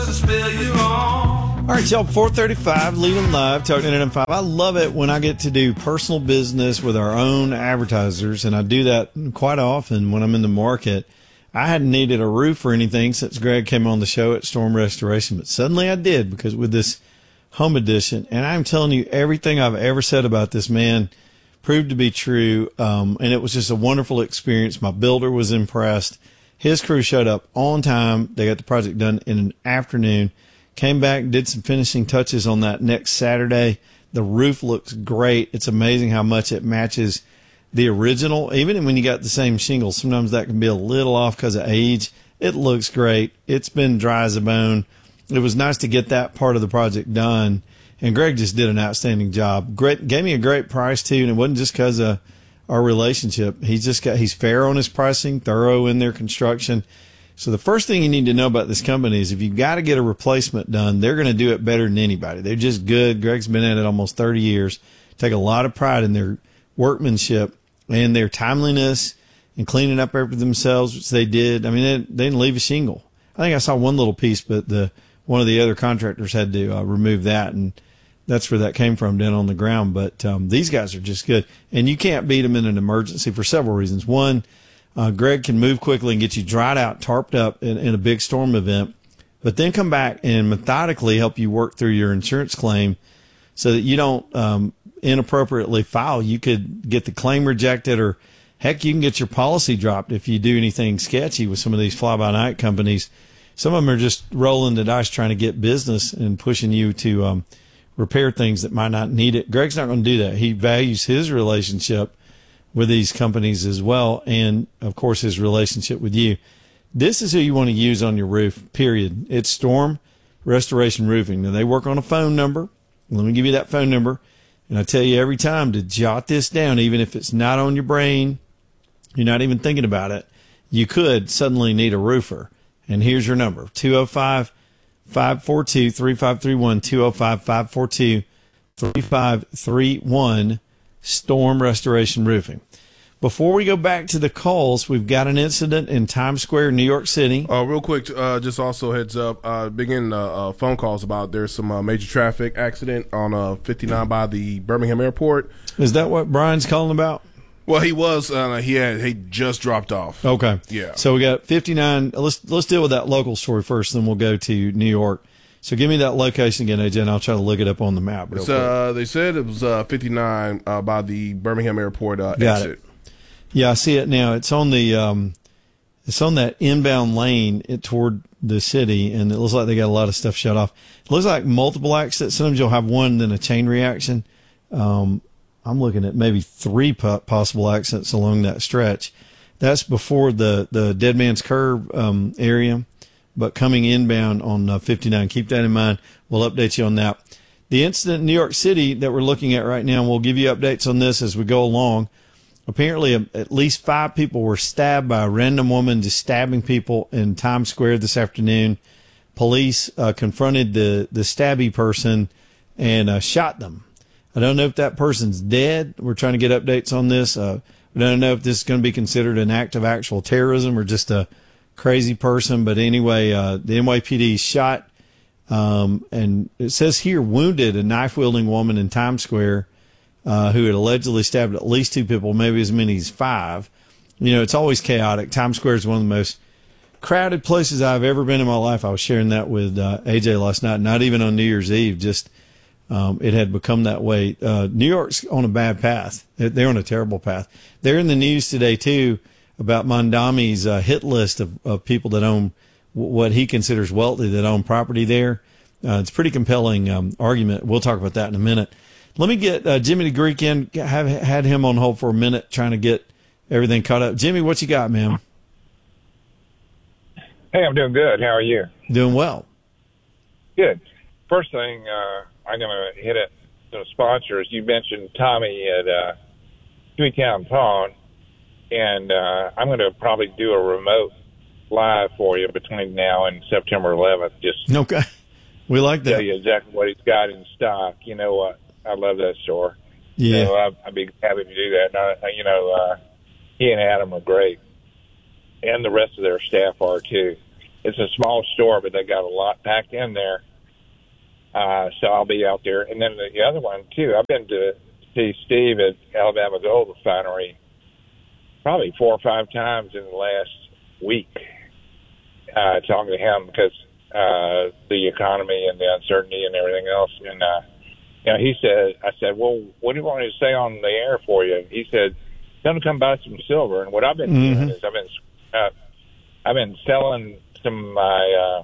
to spell you wrong. All right, y'all, 435, leading live, talking at M5. I love it when I get to do personal business with our own advertisers, and I do that quite often when I'm in the market. I hadn't needed a roof or anything since Greg came on the show at Storm Restoration, but suddenly I did because with this home edition, and I'm telling you, everything I've ever said about this man proved to be true, and it was just a wonderful experience. My builder was impressed. His crew showed up on time. They got the project done in an afternoon. Came back, did some finishing touches on that next Saturday. The roof looks great. It's amazing how much it matches the original. Even when you got the same shingles, sometimes that can be a little off because of age. It looks great. It's been dry as a bone. It was nice to get that part of the project done. And Greg just did an outstanding job. Gave me a great price too, and it wasn't just because of our relationship. He's fair on his pricing, thorough in their construction. So the first thing you need to know about this company is if you've got to get a replacement done, they're going to do it better than anybody. They're just good. Greg's been at it almost 30 years. Take a lot of pride in their workmanship and their timeliness and cleaning up after themselves, which they did. I mean, they didn't leave a shingle. I think I saw one little piece, but one of the other contractors had to remove that, and that's where that came from, down on the ground. But these guys are just good, and you can't beat them in an emergency for several reasons. One, Greg can move quickly and get you dried out, tarped up in a big storm event, but then come back and methodically help you work through your insurance claim so that you don't inappropriately file. You could get the claim rejected, or heck, you can get your policy dropped if you do anything sketchy with some of these fly-by-night companies. Some of them are just rolling the dice trying to get business and pushing you to repair things that might not need it. Greg's not going to do that. He values his relationship with these companies as well, and of course his relationship with you. This is who you want to use on your roof, period. It's Storm Restoration Roofing. Now, they work on a phone number. Let me give you that phone number, and I tell you every time to jot this down, even if it's not on your brain, you're not even thinking about it. You could suddenly need a roofer, and here's your number: 205-542-3531, 205-542-3531, Storm Restoration Roofing. Before we go back to the calls, we've got an incident in Times Square, New York City. Real quick, just also heads up, begin phone calls about there's some major traffic accident on 59 by the Birmingham Airport. Is that what Brian's calling about? Well, he was. He just dropped off. Okay. Yeah. So we got 59. Let's deal with that local story first, then we'll go to New York. So give me that location again, AJ, and I'll try to look it up on the map real quick. They said it was 59 by the Birmingham Airport Got exit. it. Yeah, I see it now. It's on the it's on that inbound lane toward the city, and it looks like they got a lot of stuff shut off. It looks like multiple accidents. Sometimes you'll have one, then a chain reaction. I'm looking at maybe 3 possible accidents along that stretch. That's before the Dead Man's Curve area, but coming inbound on 59. Keep that in mind. We'll update you on that. The incident in New York City that we're looking at right now, we'll give you updates on this as we go along. Apparently, at least 5 people were stabbed by a random woman just stabbing people in Times Square this afternoon. Police confronted the stabby person and shot them. I don't know if that person's dead. We're trying to get updates on this. We don't know if this is going to be considered an act of actual terrorism or just a crazy person. But anyway, the NYPD shot, and it says here, wounded a knife-wielding woman in Times Square who had allegedly stabbed at least 2 people, maybe as many as 5. You know, it's always chaotic. Times Square is one of the most crowded places I've ever been in my life. I was sharing that with AJ last night, not even on New Year's Eve, just it had become that way. New York's on a bad path. They're on a terrible path. They're in the news today, too, about Mondami's hit list of people that own what he considers wealthy, that own property there. It's a pretty compelling argument. We'll talk about that in a minute. Let me get Jimmy the Greek in. Have had him on hold for a minute trying to get everything caught up. Jimmy, what you got, man? Hey, I'm doing good. How are you? Doing well. Good. First thing, I'm going to hit it to the sponsors. You mentioned Tommy at Tweetown Pond, and I'm going to probably do a remote live for you between now and September 11th. Just okay. We like that. Tell you exactly what he's got in stock. You know what? I love that store. Yeah. So I'd be happy to do that. And, he and Adam are great, and the rest of their staff are too. it's a small store, but they got a lot packed in there. So I'll be out there. And then the other one, too, I've been to see Steve at Alabama Gold Refinery probably 4 or 5 times in the last week, talking to him because the economy and the uncertainty and everything else. And, he said, I said, well, what do you want me to say on the air for you? He said, tell him to come buy some silver. And what I've been doing is I've been selling some of my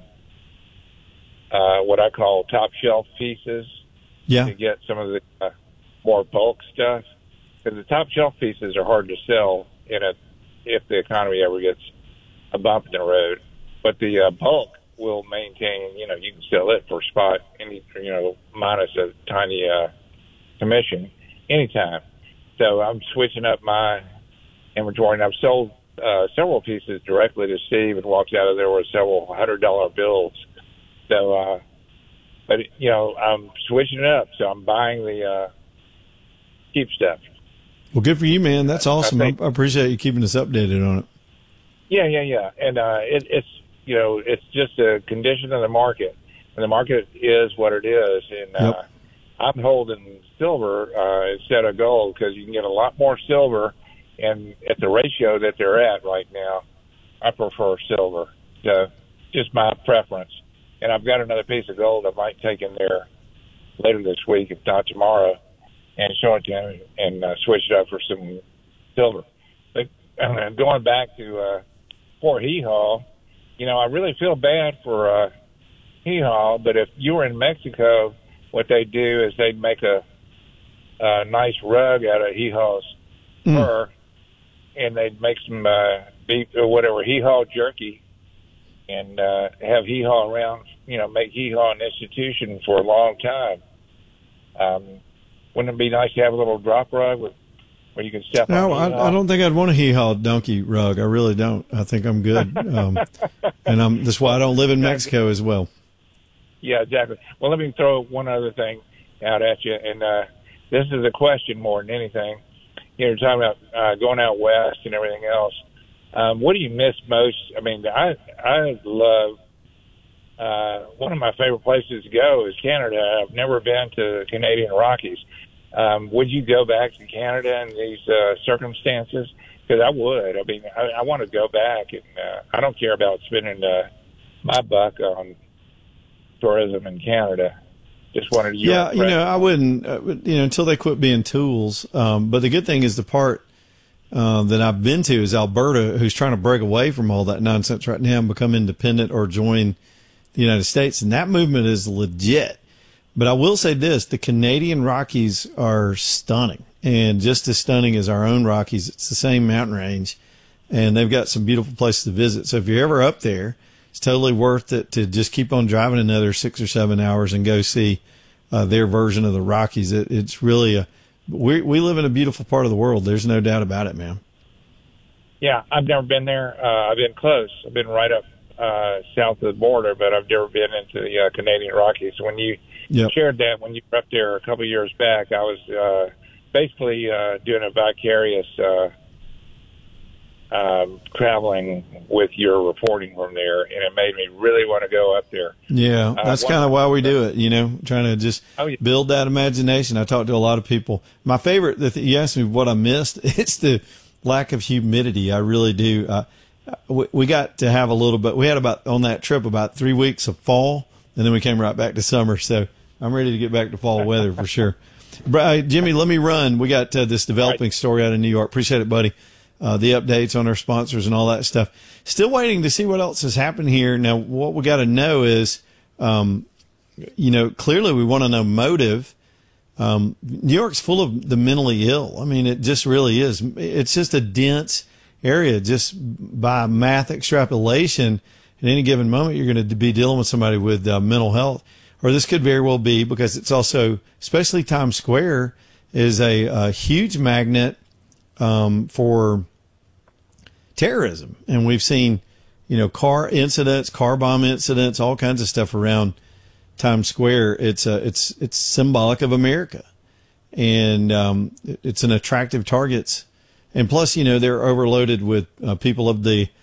what I call top shelf pieces to get some of the more bulk stuff, because the top shelf pieces are hard to sell if the economy ever gets a bump in the road. But the bulk will maintain. You can sell it for spot minus a tiny commission anytime. So I'm switching up my inventory, and I've sold several pieces directly to Steve, and walked out of there with several $100 bills. So, but I'm switching it up. So I'm buying the cheap stuff. Well, good for you, man. That's awesome. I appreciate you keeping us updated on it. Yeah. And it's just a condition of the market, and the market is what it is. And I'm holding silver instead of gold because you can get a lot more silver, and at the ratio that they're at right now, I prefer silver. So just my preference. And I've got another piece of gold I might take in there later this week, if not tomorrow, and show it to him and switch it up for some silver. But going back to Fort Hee Haw, I really feel bad for Hee Haw, but if you were in Mexico, what they do is they'd make a nice rug out of Hee Haw's fur, and they'd make some beef or whatever, Hee Haw jerky, and have Hee Haw around, make Hee Haw an institution for a long time. Wouldn't it be nice to have a little drop rug where you can step on? No, I don't think I'd want a Hee Haw donkey rug. I really don't. I think I'm good. And that's why I don't live in Mexico as well. Yeah, exactly. Well, let me throw one other thing out at you, and this is a question more than anything. You're talking about going out west and everything else. What do you miss most? I mean, I love one of my favorite places to go is Canada. I've never been to the Canadian Rockies. Would you go back to Canada in these circumstances? Because I would. I mean, I want to go back, and I don't care about spending my buck on tourism in Canada. Just wanted to. Yeah, I wouldn't. Until they quit being tools. But the good thing is the part that I've been to is Alberta, who's trying to break away from all that nonsense right now and become independent or join the United States. And that movement is legit. But I will say this, the Canadian Rockies are stunning, and just as stunning as our own Rockies. It's the same mountain range, and they've got some beautiful places to visit. So if you're ever up there, it's totally worth it to just keep on driving another 6 or 7 hours and go see their version of the Rockies. It's really we live in a beautiful part of the world. There's no doubt about it, man. Yeah, I've never been there. I've been close. I've been right up south of the border, but I've never been into the Canadian Rockies. When you shared that, when you were up there a couple of years back, I was basically doing a vicarious traveling with your reporting from there, and it made me really want to go up there. Yeah, that's kind of why we do it, trying to just build that imagination. I talk to a lot of people. My favorite, you asked me what I missed, it's the lack of humidity. I really do. We got to have a little bit, we had on that trip about 3 weeks of fall, and then we came right back to summer. So I'm ready to get back to fall weather for sure. Jimmy, let me run. We got this developing story out of New York. Appreciate it, buddy. The updates on our sponsors and all that stuff. Still waiting to see what else has happened here. Now, what we got to know is, clearly we want to know motive. New York's full of the mentally ill. I mean, it just really is. It's just a dense area. Just by math extrapolation, at any given moment, you're going to be dealing with somebody with mental health. Or this could very well be because it's also, especially Times Square, is a huge magnet for terrorism. And we've seen, car incidents, car bomb incidents, all kinds of stuff around Times Square. It's symbolic of America, and it's an attractive targets. And plus, they're overloaded with people of the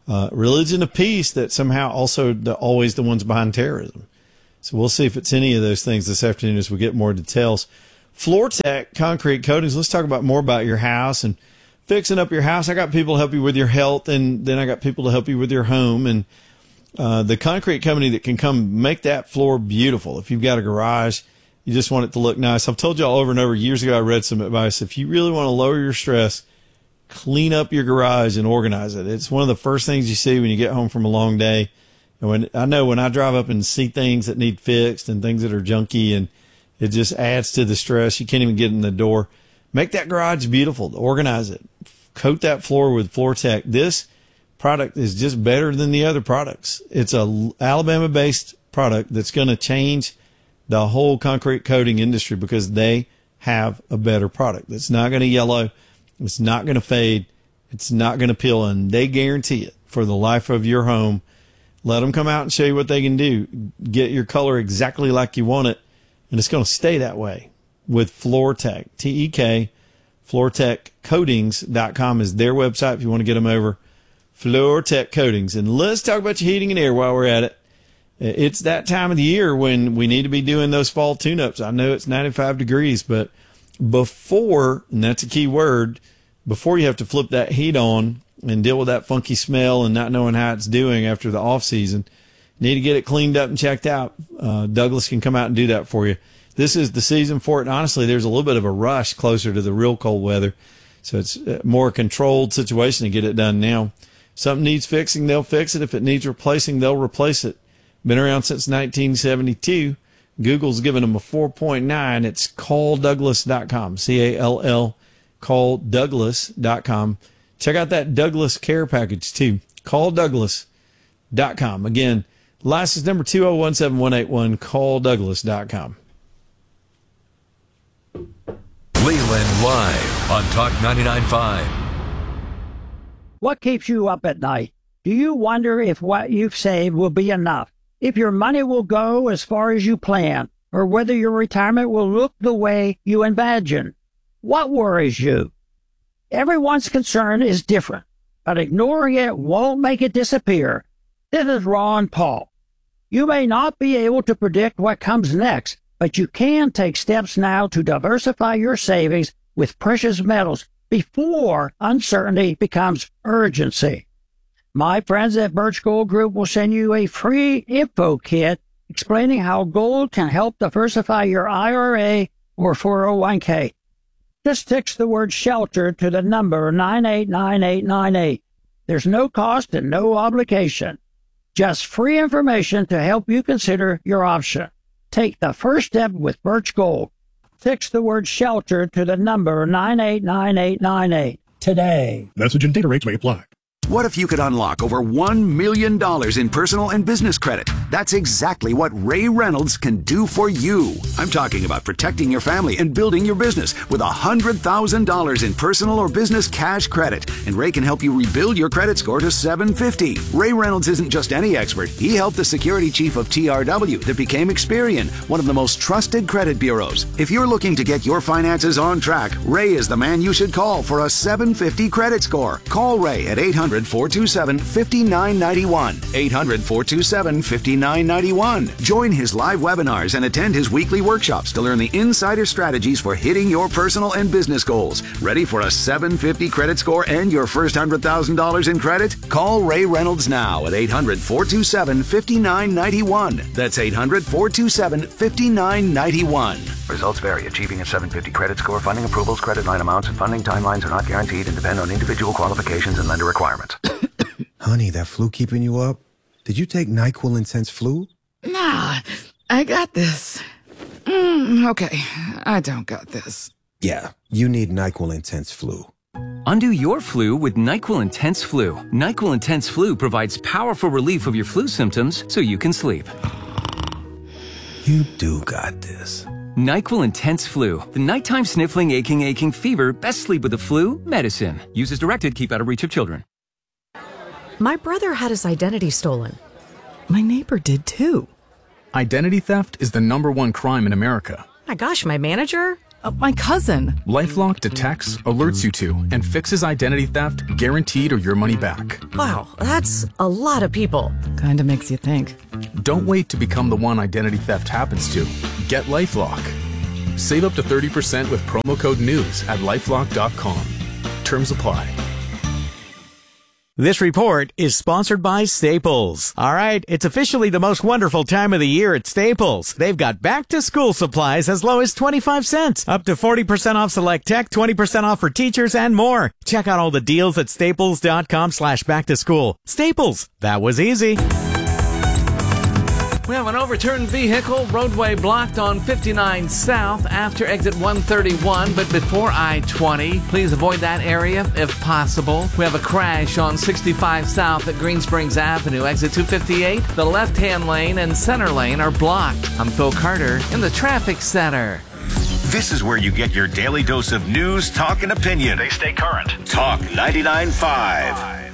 religion of peace that somehow also always the ones behind terrorism. So we'll see if it's any of those things this afternoon as we get more details. FloorTech concrete coatings. Let's talk about more about your house and fixing up your house. I got people to help you with your health, and then I got people to help you with your home. And the concrete company that can come make that floor beautiful. If you've got a garage, you just want it to look nice. I've told y'all over and over, years ago I read some advice. If you really want to lower your stress, clean up your garage and organize it. It's one of the first things you see when you get home from a long day. And when I drive up and see things that need fixed and things that are junky, and it just adds to the stress. You can't even get in the door. Make that garage beautiful. Organize it. Coat that floor with FloorTech. This product is just better than the other products. It's a Alabama-based product that's going to change the whole concrete coating industry because they have a better product. It's not going to yellow. It's not going to fade. It's not going to peel, and they guarantee it for the life of your home. Let them come out and show you what they can do. Get your color exactly like you want it, and it's going to stay that way with FloorTech. TEK, FloorTechCoatings.com is their website if you want to get them over. FloorTech Coatings. And let's talk about your heating and air while we're at it. It's that time of the year when we need to be doing those fall tune-ups. I know it's 95 degrees, but before, and that's a key word, before you have to flip that heat on and deal with that funky smell and not knowing how it's doing after the off season, need to get it cleaned up and checked out. Douglas can come out and do that for you. This is the season for it. And honestly, there's a little bit of a rush closer to the real cold weather. So it's a more controlled situation to get it done now. Something needs fixing, they'll fix it. If it needs replacing, they'll replace it. Been around since 1972. Google's given them a 4.9. It's calldouglas.com. CALL, calldouglas.com. Check out that Douglas care package too. Calldouglas.com. Again, license number 2017181, calldouglas.com. Leland Live on Talk 99.5. What keeps you up at night? Do you wonder if what you've saved will be enough? If your money will go as far as you plan, or whether your retirement will look the way you imagine? What worries you? Everyone's concern is different, but ignoring it won't make it disappear. This is Ron Paul. You may not be able to predict what comes next, but you can take steps now to diversify your savings with precious metals before uncertainty becomes urgency. My friends at Birch Gold Group will send you a free info kit explaining how gold can help diversify your IRA or 401k. Just text the word SHELTER to the number 989898. There's no cost and no obligation. Just free information to help you consider your option. Take the first step with Birch Gold. Text the word SHELTER to the number 989898 today. Message and data rates may apply. What if you could unlock over $1 million in personal and business credit? That's exactly what Ray Reynolds can do for you. I'm talking about protecting your family and building your business with $100,000 in personal or business cash credit. And Ray can help you rebuild your credit score to 750. Ray Reynolds isn't just any expert. He helped the security chief of TRW that became Experian, one of the most trusted credit bureaus. If you're looking to get your finances on track, Ray is the man you should call for a 750 credit score. Call Ray at 800-427-5991. 800-427-5991. Join his live webinars and attend his weekly workshops to learn the insider strategies for hitting your personal and business goals. Ready for a 750 credit score and your first $100,000 in credit? Call Ray Reynolds now at 800-427-5991. That's 800-427-5991. Results vary. Achieving a 750 credit score, funding approvals, credit line amounts, and funding timelines are not guaranteed and depend on individual qualifications and lender requirements. Honey, that flu keeping you up? Did you take NyQuil Intense Flu? Nah, I got this. Okay, I don't got this. Yeah, you need NyQuil Intense Flu. Undo your flu with NyQuil Intense Flu. NyQuil Intense Flu provides powerful relief of your flu symptoms so you can sleep. You do got this. NyQuil Intense Flu. The nighttime sniffling, aching fever. Best sleep with the flu medicine. Use as directed. Keep out of reach of children. My brother had his identity stolen. My neighbor did too. Identity theft is the #1 crime in America. My gosh, my manager? My cousin. LifeLock detects, alerts you to, and fixes identity theft, guaranteed or your money back. Wow, that's a lot of people. Kinda makes you think. Don't wait to become the one identity theft happens to. Get LifeLock. Save up to 30% with promo code NEWS at LifeLock.com. Terms apply. This report is sponsored by Staples. All right, it's officially the most wonderful time of the year at Staples. They've got back-to-school supplies as low as 25 cents, up to 40% off select tech, 20% off for teachers, and more. Check out all the deals at staples.com/back-to-school. Staples, that was easy. We have an overturned vehicle, roadway blocked on 59 South after exit 131, but before I-20. Please avoid that area if possible. We have a crash on 65 South at Green Springs Avenue, exit 258. The left-hand lane and center lane are blocked. I'm Phil Carter in the traffic center. This is where you get your daily dose of news, talk, and opinion. They stay current. Talk 99.5.